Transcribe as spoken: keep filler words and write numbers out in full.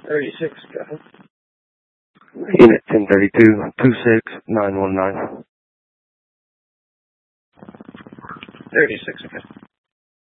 thirty-six, go ahead. Unit ten thirty-two, two six nine one nine. thirty-six, okay.